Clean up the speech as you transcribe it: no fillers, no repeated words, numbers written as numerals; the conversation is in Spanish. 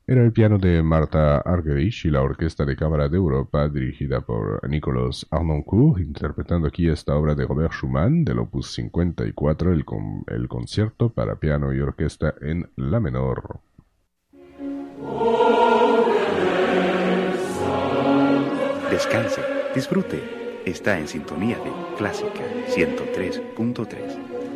Era el piano de Martha Argerich y la Orquesta de Cámara de Europa, dirigida por Nicolas Harnoncourt, interpretando aquí esta obra de Robert Schumann, del opus 54, el concierto para piano y orquesta en la menor. Descanse, disfrute. Está en sintonía de Clásica 103.3.